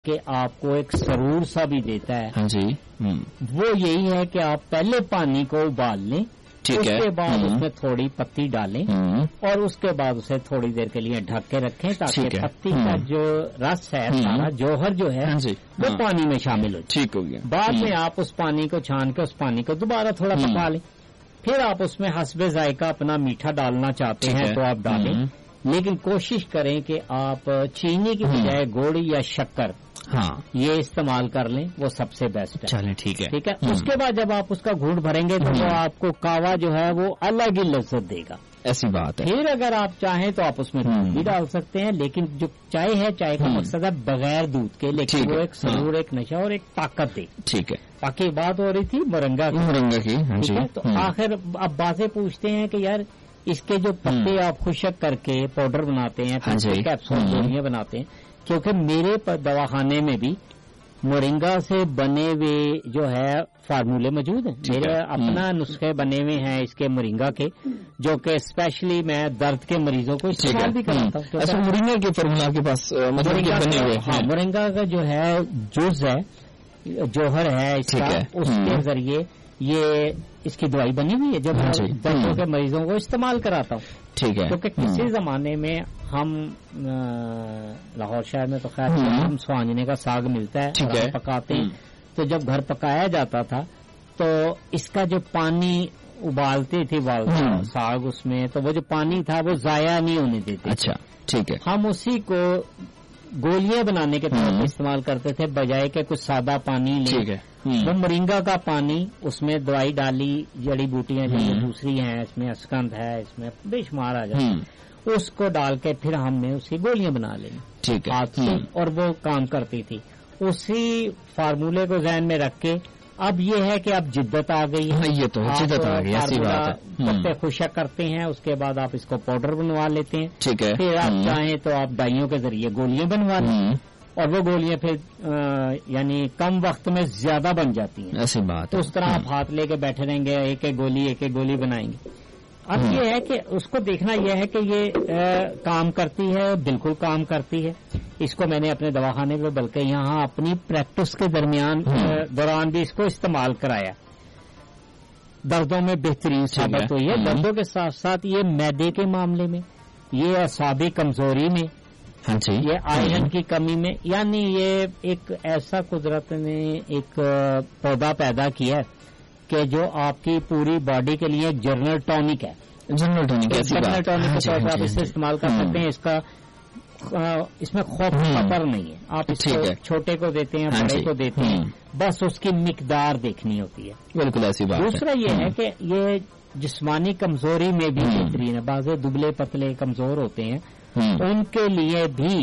کہ آپ کو ایک سرور سا بھی دیتا ہے. ہاں جی. وہ یہی ہے کہ آپ پہلے پانی کو ابال لیں, اس کے بعد اس میں تھوڑی پتی ڈالیں اور اس کے بعد اسے تھوڑی دیر کے لیے ڈھک کے رکھیں تاکہ پتی کا جو رس ہے سارا جوہر جو ہے وہ پانی میں شامل ہو. ٹھیک ہو گیا. بعد میں آپ اس پانی کو چھان کے اس پانی کو دوبارہ تھوڑا پکا لیں. پھر آپ اس میں حسب ذائقہ اپنا میٹھا ڈالنا چاہتے ہیں تو آپ ڈالیں, لیکن کوشش کریں کہ آپ چینی کی بجائے گڑ یا شکر یہ استعمال کر لیں, وہ سب سے بیسٹ ہے. چلیں ٹھیک ہے. ٹھیک ہے. اس کے بعد جب آپ اس کا گھونٹ بھریں گے تو وہ آپ کو کہوا جو ہے وہ الگ ہی لذت دے گا. ایسی بات ہے. پھر اگر آپ چاہیں تو آپ اس میں دودھ بھی ڈال سکتے ہیں, لیکن جو چائے ہے, چائے کا مقصد ہے بغیر دودھ کے, لیکن وہ ایک سرور, ایک نشہ اور ایک طاقت دے. ٹھیک ہے. باقی بات ہو رہی تھی مرنگا کی. تو آخر اب باتیں پوچھتے ہیں کہ یار اس کے جو پتے آپ خشک کر کے پاؤڈر بناتے ہیں, کیپسول گولیاں بناتے ہیں, کیونکہ میرے دواخانے میں بھی مورنگا سے بنے ہوئے جو ہے فارمولے موجود ہیں. میرے اپنا نسخے بنے ہوئے ہیں اس کے مورنگا کے, جو کہ اسپیشلی میں درد کے مریضوں کو استعمال بھی کراتا ہوں. اچھا, مورنگا کے فارمولا کے پاس بنے ہوئے. ہاں, مورنگا کا جو ہے جوز ہے, جوہر ہے اس کا, اس کے ذریعے یہ اس کی دوائی بنی ہوئی ہے جو میں دردوں کے مریضوں کو استعمال کراتا ہوں. ٹھیک ہے. کیونکہ کسی زمانے میں ہم لاہور شہر میں تو خیر ہم سوانجنے کا ساگ ملتا ہے, پکاتے ہیں, تو جب گھر پکایا جاتا تھا تو اس کا جو پانی ابالتے تھے ساگ, اس میں تو وہ جو پانی تھا وہ ضائع نہیں ہونے دیتے. اچھا ٹھیک ہے. ہم اسی کو گولیاں بنانے کے طور پر استعمال کرتے تھے بجائے کہ کچھ سادہ پانی لیں. وہ مورنگا کا پانی, اس میں دوائی ڈالی, جڑی بوٹیاں جو دوسری ہیں, اس میں اسکند ہے, اس میں بے شمار آ جاتی ہیں, اس کو ڈال کے پھر ہم نے اس کی گولیاں بنا لیں ہاتھ سے, اور وہ کام کرتی تھی. اسی فارمولے کو ذہن میں رکھ کے اب یہ ہے کہ اب جدت آ گئی ہے, یہ تو جدت آ گئی, ایسی بات ہے. پتے خشک کرتے ہیں, اس کے بعد آپ اس کو پاؤڈر بنوا لیتے ہیں. ٹھیک ہے. پھر آپ چاہیں تو آپ دائیوں کے ذریعے گولیاں بنوا لیں, اور وہ گولیاں پھر یعنی کم وقت میں زیادہ بن جاتی ہیں. ایسی بات. تو اس طرح آپ ہاتھ لے کے بیٹھے رہیں گے, ایک ایک گولی بنائیں گے. اب یہ ہے کہ اس کو دیکھنا یہ ہے کہ یہ کام کرتی ہے, بالکل کام کرتی ہے. اس کو میں نے اپنے دواخانے میں بلکہ یہاں اپنی پریکٹس کے دوران بھی اس کو استعمال کرایا. دردوں میں بہترین ثابت ہوئی ہے. دردوں کے ساتھ ساتھ یہ معدے کے معاملے میں, یہ اعصابی کمزوری میں, یہ آئرن کی کمی میں, یعنی یہ ایک ایسا قدرت نے ایک پودا پیدا کیا ہے کہ جو آپ کی پوری باڈی کے لیے ایک جنرل ٹونک ہے. جنرل ٹونک کے طور پر آپ اسے استعمال کر سکتے ہیں. اس میں خوف خطر نہیں ہے. آپ اس کو چھوٹے کو دیتے ہیں, بڑے کو دیتے ہیں, بس اس کی مقدار دیکھنی ہوتی ہے. بالکل ایسی بات. دوسرا یہ ہے کہ یہ جسمانی کمزوری میں بھی بہترین ہے. بعض دبلے پتلے کمزور ہوتے ہیں, ان کے لیے بھی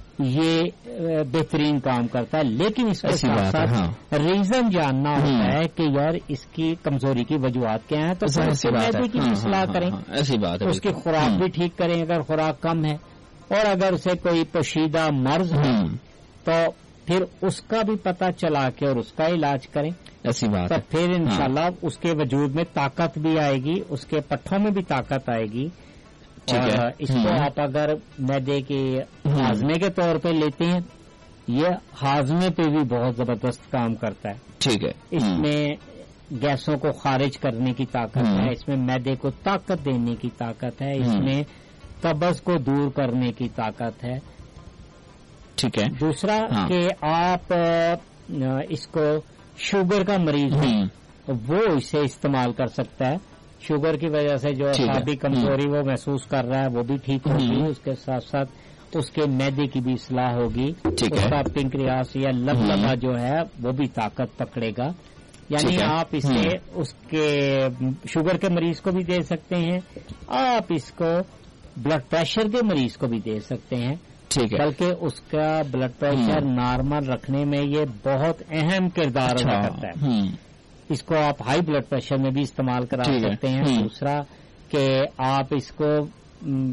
یہ بہترین کام کرتا ہے. لیکن اس کے ساتھ ساتھ ریزن جاننا ہوتا ہے کہ یار اس کی کمزوری کی وجوہات کیا ہیں, تو معدے کی بھی اصلاح کریں. ایسی بات ہے. اس کی خوراک بھی ٹھیک کریں اگر خوراک کم ہے, اور اگر اسے کوئی پوشیدہ مرض ہے تو پھر اس کا بھی پتہ چلا کے اور اس کا علاج کریں. ایسی بات. تو پھر انشاءاللہ اس کے وجود میں طاقت بھی آئے گی, اس کے پٹھوں میں بھی طاقت آئے گی. اس کو آپ اگر معدے کے ہاضمے کے طور پہ لیتے ہیں, یہ ہاضمے پہ بھی بہت زبردست کام کرتا ہے. ٹھیک ہے. اس میں گیسوں کو خارج کرنے کی طاقت ہے, اس میں معدے کو طاقت دینے کی طاقت ہے, اس میں قبض کو دور کرنے کی طاقت ہے. ٹھیک ہے. دوسرا کہ آپ اس کو شوگر کا مریض وہ اسے استعمال کر سکتا ہے. شوگر کی وجہ سے جو اعصابی کمزوری وہ محسوس کر رہا ہے وہ بھی ٹھیک ہوگی. اس کے ساتھ ساتھ اس کے معدے کی بھی اصلاح ہوگی. اس کا پنکریاس یا لبلبا جو ہے وہ بھی طاقت پکڑے گا. یعنی آپ اسے اس کے شوگر کے مریض کو بھی دے سکتے ہیں, آپ اس کو بلڈ پریشر کے مریض کو بھی دے سکتے ہیں. ٹھیک ہے. بلکہ اس کا بلڈ پریشر نارمل رکھنے میں یہ بہت اہم کردار ادا کرتا ہے. اس کو آپ ہائی بلڈ پریشر میں بھی استعمال کرا سکتے ہیں. دوسرا کہ آپ اس کو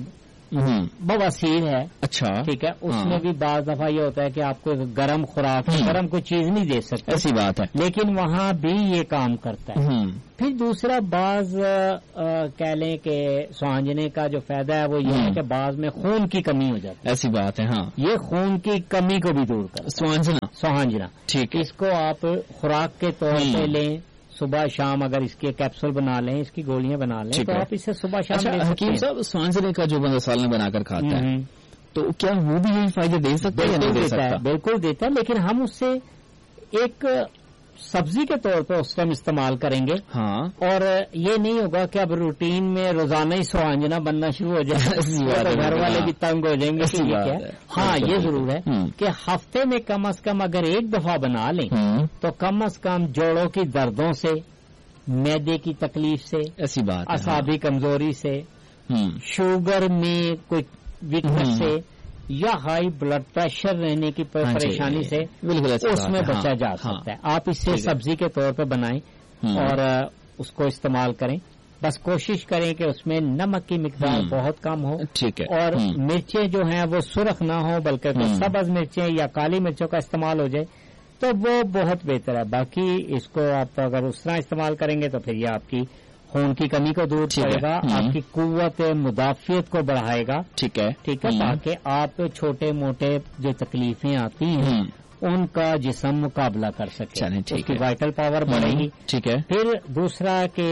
بواسیر ہے، اچھا ٹھیک ہے، اس میں بھی بعض دفعہ یہ ہوتا ہے کہ آپ کو گرم خوراک گرم کوئی چیز نہیں دے سکتے، ایسی بات ہے، لیکن وہاں بھی یہ کام کرتا ہے۔ پھر دوسرا بعض کہہ لیں کہ سوانجنے کا جو فائدہ ہے وہ یہ ہے کہ بعض میں خون کی کمی ہو جاتی ہے، ایسی بات ہے، ہاں، یہ خون کی کمی کو بھی دور کرتا ہے سوانجنا، ٹھیک ہے، اس کو آپ خوراک کے طور پہ لیں، صبح شام اگر اس کے کیپسول بنا لیں، اس کی گولیاں بنا لیں تو آپ اسے صبح شام لے سکتے ہیں۔ حکیم صاحب سوانجنے کا جو بندہ سالن بنا کر کھاتا ہے تو کیا وہ بھی یہی فائدے دے سکتا ہے یا نہیں دے سکتا؟ بالکل دیتا ہے، لیکن ہم اس سے ایک سبزی کے طور پہ اس ٹائم استعمال کریں گے، ہاں، اور یہ نہیں ہوگا کہ اب روٹین میں روزانہ ہی سوانجنا بننا شروع ہو جائے، گھر والے بھی تنگ ہو جائیں گے۔ ہاں، یہ ضرور ہے کہ ہفتے میں کم از کم اگر ایک دفعہ بنا لیں تو کم از کم جوڑوں کی دردوں سے، معدے کی تکلیف سے، ایسی بات، اعصابی کمزوری سے، شوگر میں کوئی ویکنس سے یا ہائی بلڈ پریشر رہنے کی پریشانی سے اس میں بچا جا سکتا ہے۔ آپ اس سے سبزی کے طور پہ بنائیں اور اس کو استعمال کریں، بس کوشش کریں کہ اس میں نمک کی مقدار بہت کم ہو، ٹھیک ہے، اور مرچیں جو ہیں وہ سرخ نہ ہو بلکہ سبز مرچیں یا کالی مرچوں کا استعمال ہو جائے تو وہ بہت بہتر ہے۔ باقی اس کو آپ اگر اس طرح استعمال کریں گے تو پھر یہ آپ کی خون کی کمی کو دور کرے گا، آپ کی قوت مدافعت کو بڑھائے گا، ٹھیک ہے، تاکہ آپ چھوٹے موٹے جو تکلیفیں آتی ہیں ان کا جسم مقابلہ کر سکے، اس کی وائٹل پاور بڑھے گی، ٹھیک ہے۔ پھر دوسرا کہ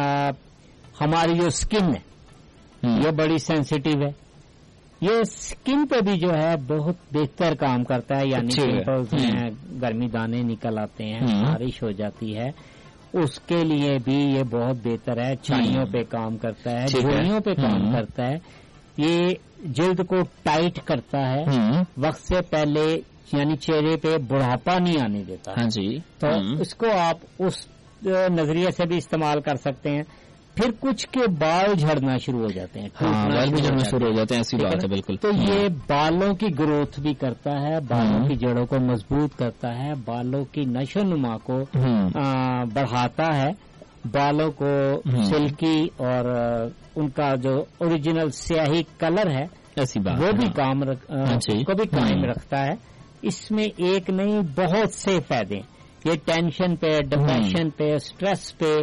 ہماری جو اسکن ہے یہ بڑی سینسیٹیو ہے، یہ اسکن پہ بھی جو ہے بہت بہتر کام کرتا ہے، یعنی پمپلز ہیں، گرمی دانے نکل آتے ہیں، خارش ہو جاتی ہے، اس کے لیے بھی یہ بہت بہتر ہے، چھائیوں پہ کام کرتا ہے، جوڑیوں پہ کام کرتا ہے، یہ جلد کو ٹائٹ کرتا ہے، وقت سے پہلے یعنی چہرے پہ بڑھاپا نہیں آنے دیتا، تو اس کو آپ اس نظریے سے بھی استعمال کر سکتے ہیں۔ پھر کچھ کے بال جھڑنا شروع ہو جاتے ہیں، بال بھی جھڑنا شروع ہو جاتے ہیں، ایسی بات ہے، بالکل۔ تو یہ بالوں کی گروتھ بھی کرتا ہے، بالوں کی جڑوں کو مضبوط کرتا ہے، بالوں کی نشو و نما کو بڑھاتا ہے، بالوں کو سلکی اور ان کا جو اوریجنل سیاہی کلر ہے ایسی بات وہ بھی کو بھی قائم رکھتا ہے۔ اس میں ایک نہیں بہت سے فائدے، یہ ٹینشن پہ، ڈپریشن پہ، سٹریس پہ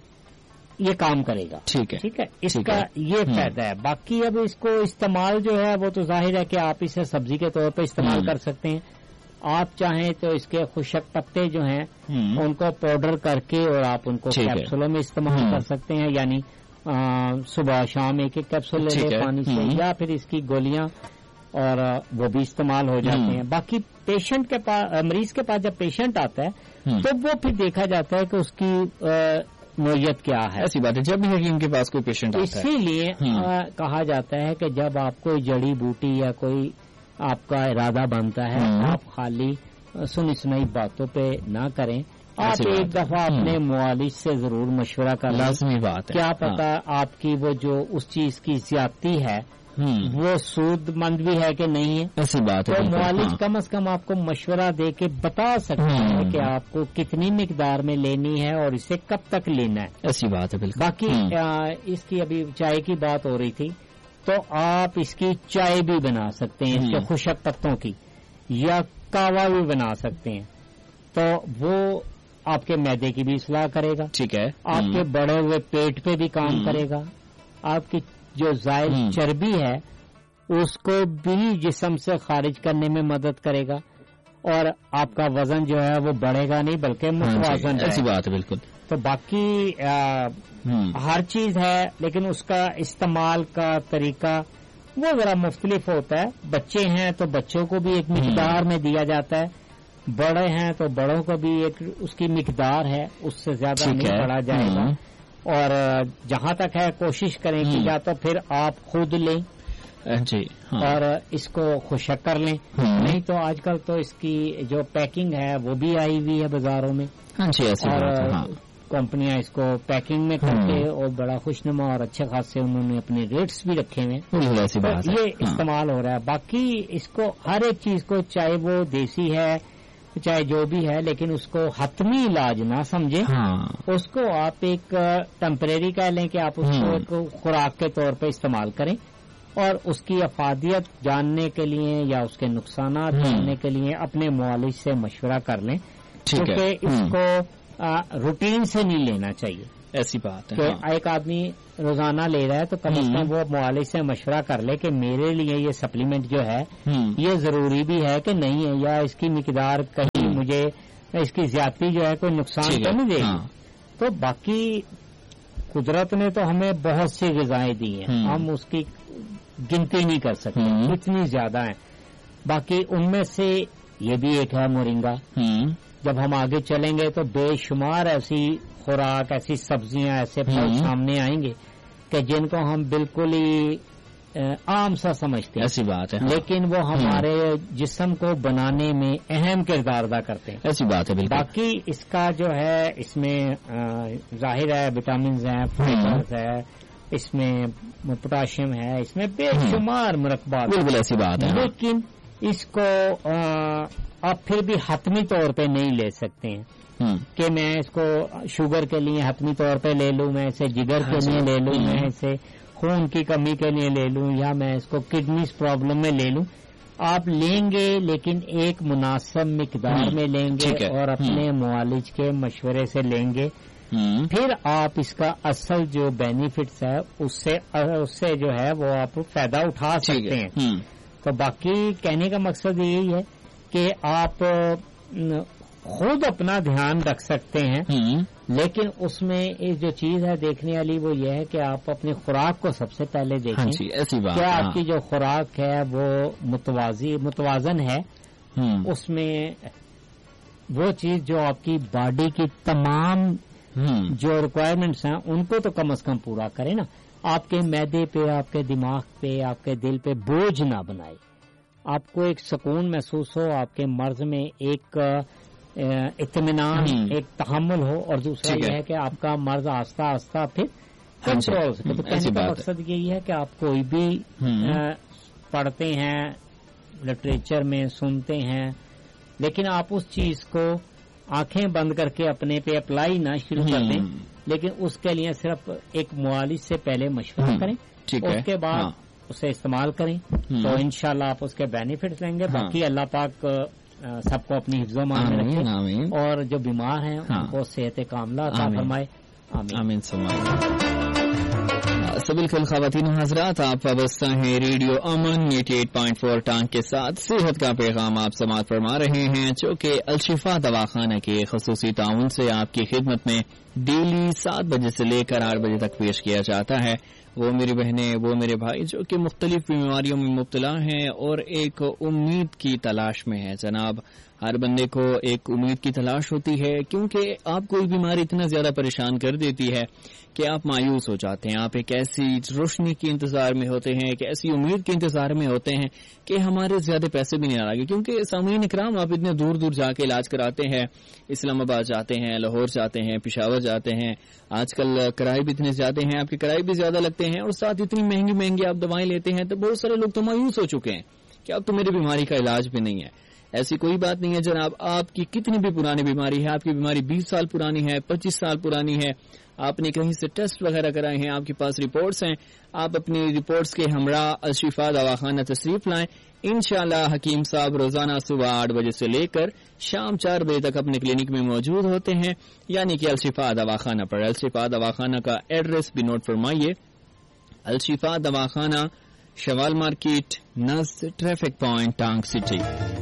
یہ کام کرے گا، ٹھیک ہے، اس کا یہ فائدہ ہے۔ باقی اب اس کو استعمال جو ہے وہ تو ظاہر ہے کہ آپ اسے سبزی کے طور پہ استعمال کر سکتے ہیں، آپ چاہیں تو اس کے خشک پتے جو ہیں ان کو پاؤڈر کر کے اور آپ ان کو کیپسولوں میں استعمال کر سکتے ہیں، یعنی صبح شام ایک ایک کیپسول لے لیں پانی سے، یا پھر اس کی گولیاں، اور وہ بھی استعمال ہو جاتے ہیں۔ باقی پیشنٹ کے پاس، مریض کے پاس جب پیشنٹ آتا ہے تو وہ پھر دیکھا جاتا ہے کہ اس کی نوعیت کیا ہے، ایسی بات ہے جب بھی حکیم کے پاس کوئی پیشنٹ آتا ہے، اسی لیے کہا جاتا ہے کہ جب آپ کوئی جڑی بوٹی یا کوئی آپ کا ارادہ بنتا ہے آپ خالی سنی سنائی باتوں پہ نہ کریں، آپ ایک دفعہ اپنے معالج سے ضرور مشورہ کر لیں، لازمی بات ہے، کیا پتا آپ کی وہ جو اس چیز کی زیادتی ہے وہ سود مند بھی ہے کہ نہیں ہے، ایسی بات ہے، تو معالج کم از کم آپ کو مشورہ دے کے بتا سکتا ہے کہ آپ کو کتنی مقدار میں لینی ہے اور اسے کب تک لینا ہے، ایسی بات ہے، بالکل۔ باقی اس کی ابھی چائے کی بات ہو رہی تھی تو آپ اس کی چائے بھی بنا سکتے ہیں، اس کے خشک پتوں کی، یا کاوا بھی بنا سکتے ہیں، تو وہ آپ کے معدے کی بھی اصلاح کرے گا، ٹھیک ہے، آپ کے بڑے ہوئے پیٹ پہ بھی کام کرے گا، آپ کی جو زائد چربی ہے اس کو بھی جسم سے خارج کرنے میں مدد کرے گا، اور آپ کا وزن جو ہے وہ بڑھے گا نہیں بلکہ متوازن ہے، ایسی بات ہے، بالکل۔ تو باقی ہر چیز ہے، لیکن اس کا استعمال کا طریقہ وہ ذرا مختلف ہوتا ہے، بچے ہیں تو بچوں کو بھی ایک مقدار میں دیا جاتا ہے، بڑے ہیں تو بڑوں کو بھی ایک اس کی مقدار ہے، اس سے زیادہ نہیں بڑھا جائے گا، اور جہاں تک ہے کوشش کریں کہ یا تو پھر آپ خود لیں اور اس کو خشک کر لیں، نہیں تو آج کل تو اس کی جو پیکنگ ہے وہ بھی آئی ہوئی ہے بازاروں میں، اور کمپنیاں اس کو پیکنگ میں کرتے اور بڑا خوشنما اور اچھے خاصے انہوں نے اپنے ریٹس بھی رکھے ہوئے ہیں، یہ استعمال ہو رہا ہے۔ باقی اس کو ہر ایک چیز کو، چاہے وہ دیسی ہے چاہے جو بھی ہے، لیکن اس کو حتمی علاج نہ سمجھیں، اس کو آپ ایک ٹیمپریری کہہ لیں کہ آپ اس کو ایک خوراک کے طور پہ استعمال کریں، اور اس کی افادیت جاننے کے لیے یا اس کے نقصانات جاننے کے لیے اپنے معالج سے مشورہ کر لیں، کیونکہ اس کو روٹین سے نہیں لینا چاہیے. ایسی بات ہے کہ ایک آدمی روزانہ لے رہا ہے تو کم از کم وہ معالج سے مشورہ کر لے کہ میرے لیے یہ سپلیمنٹ جو ہے یہ ضروری بھی ہے کہ نہیں ہے، یا اس کی مقدار کہیں مجھے اس کی زیادتی جو ہے کوئی نقصان تو نہیں دے گی. تو باقی قدرت نے تو ہمیں بہت سی غذائیں دی ہیں، ہم اس کی گنتی نہیں کر سکتے، اتنی زیادہ ہیں. باقی ان میں سے یہ بھی ایک ہے مورنگا. جب ہم آگے چلیں گے تو بے شمار ایسی خوراک، ایسی سبزیاں، ایسے پھل سامنے آئیں گے کہ جن کو ہم بالکل ہی عام سا سمجھتے ہیں. ایسی بات ہے لیکن وہ ہمارے جسم کو بنانے میں اہم کردار ادا کرتے ہیں. ایسی بات ہے بالکل. باقی اس کا جو ہے اس میں ظاہر ہے وٹامنز ہیں، فائبرز ہے، اس میں پوٹاشیم ہے، اس میں بے شمار مرکبات. بالکل ایسی بات ہے. لیکن اس کو آپ پھر بھی حتمی طور پہ نہیں لے سکتے ہیں کہ میں اس کو شوگر کے لیے حتمی طور پہ لے لوں، میں اسے جگر کے لیے لے لوں، میں اسے خون کی کمی کے لیے لے لوں، یا میں اس کو کڈنیز پرابلم میں لے لوں. آپ لیں گے لیکن ایک مناسب مقدار میں لیں گے اور اپنے معالج کے مشورے سے لیں گے. پھر آپ اس کا اصل جو بینیفٹس ہے اس سے جو ہے وہ آپ فائدہ اٹھا سکتے ہیں. تو باقی کہنے کا مقصد یہی ہے کہ آپ خود اپنا دھیان رکھ سکتے ہیں، لیکن اس میں ایک جو چیز ہے دیکھنے والی وہ یہ ہے کہ آپ اپنی خوراک کو سب سے پہلے دیکھیں. کیا آپ کی جو خوراک ہے وہ متوازن ہے، اس میں وہ چیز جو آپ کی باڈی کی تمام جو ریکوائرمنٹس ہیں ان کو تو کم از کم پورا کریں نا. آپ کے معدے پہ، آپ کے دماغ پہ، آپ کے دل پہ بوجھ نہ بنائے. آپ کو ایک سکون محسوس ہو، آپ کے مرض میں ایک اطمینان، ایک تحمل ہو، اور دوسرا یہ ہے کہ آپ کا مرض آہستہ آہستہ پھر کنٹرول ہو سکے. تو کہنے کا مقصد یہی ہے کہ آپ کوئی بھی پڑھتے ہیں لٹریچر میں، سنتے ہیں، لیکن آپ اس چیز کو آنکھیں بند کر کے اپنے پہ اپلائی نہ شروع کر دیں، لیکن اس کے لیے صرف ایک معالج سے پہلے مشورہ کریں، اس کے بعد اسے استعمال کریں تو انشاءاللہ آپ اس کے بینیفٹس لیں گے. باقی اللہ پاک سب کو اپنی حفظ و امان میں رکھے، اور جو بیمار ہیں ان کو صحت کاملہ عطا فرمائے. آمین. بالکل خواتین و حضرات، آپ وابستہ ہیں ریڈیو امن 88.4 ٹانگ کے ساتھ. صحت کا پیغام آپ سماعت فرما رہے ہیں، جو کہ الشفا دواخانہ کے خصوصی تعاون سے آپ کی خدمت میں ڈیلی 7 بجے سے لے کر 8 بجے تک پیش کیا جاتا ہے. وہ میری بہنیں، وہ میرے بھائی جو کہ مختلف بیماریوں میں مبتلا ہیں اور ایک امید کی تلاش میں ہیں. جناب، ہر بندے کو ایک امید کی تلاش ہوتی ہے، کیونکہ آپ کوئی بیماری اتنا زیادہ پریشان کر دیتی ہے کہ آپ مایوس ہو جاتے ہیں. آپ ایک ایسی روشنی کے انتظار میں ہوتے ہیں، ایک ایسی امید کے انتظار میں ہوتے ہیں کہ ہمارے زیادہ پیسے بھی نہیں لگے. کیونکہ سامعین اکرام، آپ اتنے دور دور جا کے علاج کراتے ہیں، اسلام آباد جاتے ہیں، لاہور جاتے ہیں، پشاور جاتے ہیں. آج کل کرائے بھی اتنے زیادہ ہیں، آپ کے کرائے بھی زیادہ لگتے ہیں، اور ساتھ اتنی مہنگی مہنگی آپ دوائیں لیتے ہیں. تو بہت سارے لوگ تو مایوس ہو چکے ہیں کہ اب تو میری بیماری کا علاج بھی نہیں ہے. ایسی کوئی بات نہیں ہے جناب. آپ کی کتنی بھی پرانی بیماری ہے، آپ کی بیماری 20 سال پرانی ہے، 25 سال پرانی ہے، آپ نے کہیں سے ٹیسٹ وغیرہ کرائے ہیں، آپ کے پاس رپورٹس ہیں، آپ اپنی رپورٹس کے ہمراہ الشفا دواخانہ تشریف لائیں. انشاءاللہ حکیم صاحب روزانہ صبح 8 بجے سے لے کر شام 4 بجے تک اپنے کلینک میں موجود ہوتے ہیں، یعنی کہ الشفا دواخانہ پر. الشفا دواخانہ کا ایڈریس بھی نوٹ فرمائیے. الشفا دواخانہ، شوال مارکیٹ، نزد ٹریفک پوائنٹ، ٹانگ سٹی.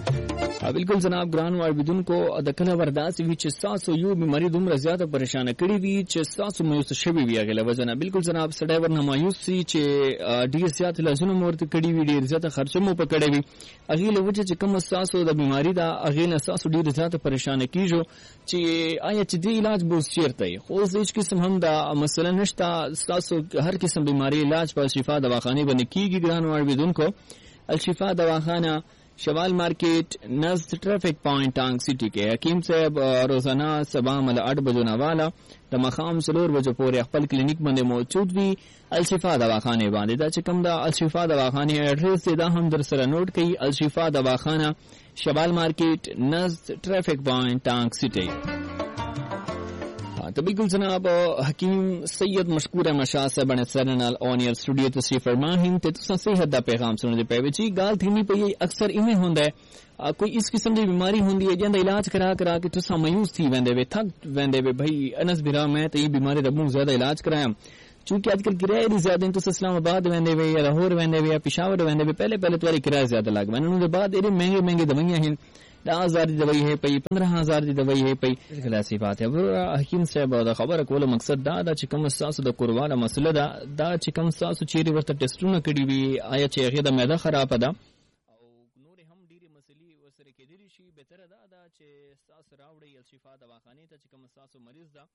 بالکل جناب، گران واردن کو دکھنا ورداسی بھی 600 یو بیماری دمر زیادہ پریشان کڑی بھی 600 مایوس شبی بھی اگلا وجنا. بالکل جناب، سڑیور نہ مایوسی چ ډیر زیات لازم مورت کڑی وی ډیر زیات خرچمو پکړی وی اغیله وجه چې کوم 600 د بیماری دا اغیله 600 ډیر زیات پریشان کیجو چې آیا چې دی علاج بوس چیرته خو هیڅ قسم هم دا مثلا نشتا 600 هر قسم بیماری علاج په شفا دواخانه باندې کیږي. گران واردن کو الشفا دواخانہ، شوال مارکیٹ، نزد ٹریفک پوائنٹ، ٹانگ سٹی کے. حکیم صاحب روزانہ صبح مل 8 بجو نوالا د مقام 4 بجو پورې خپل کلینک باندې موجود وي. الشفا دواخانه باندې دا چې کوم دا الشفا دواخانه ایڈریس دا هم در سره نوٹ کړئ. الشفا دواخانه، شوال مارکیٹ، نزد ٹریفک پوائنٹ، ٹانگ سٹی. तो बिल्कुल जनाब हकीम सैयद मशकूर अहमद शाह साहब ने सर नाल ऑन एयर स्टूडियो तशरीफ फरमा हिंद ते तुसां सेहत दा पैगाम सुनदे पे विच गाल थीनी पई अक्सर इवें हुंदा है कोई इस किस्म दी बीमारी हुंदी है जिंदा इलाज करा करा के तुसां मायूस थी वेंदे वे थक वेंदे वे भाई अनस बिरा मैं ते बीमारी दा बहुत ज्यादा इलाज कराया चूंकि आजकल किराए दी ज्यादा तुस इस्लामाबाद वेंदे वे या लाहौर वेंदे वे या पेशावर वेंदे वे पहले तुम्हारी किराया ज्यादा लग वैन उन्होंने बाद एडे महंगे महंगे दवाइयां हैं 10,000 की दवाई है पई 15,000 की दवाई है पई बिल्कुल ऐसी बात है हकीम साहब दा खबर को मकसद दा चिकम सासु दा कुर्बान मसला दा चिकम सासु चेरी वर्त टेस्ट न कड़ी भी आया चे दा मैदा खराब अदा नूरे हम डीरे मसली वसरे के दिरिशी बेहतर दा चे सास रावड़ी अलशिफा दवाखाने ता चिकम सासु मरीज दा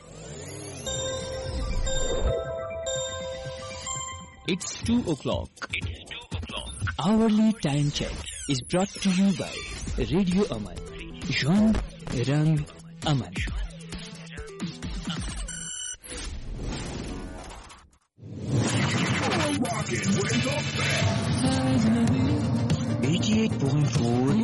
It's 2 o'clock. Hourly time check is brought to you by Radio Aman. Jwan Rang Aman. Rockin' with the best. 88.4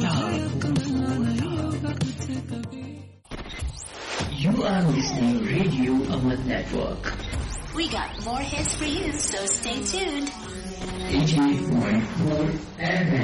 You are listening Radio Aman Network. We got more hits for you, so stay tuned. 88.4 FM.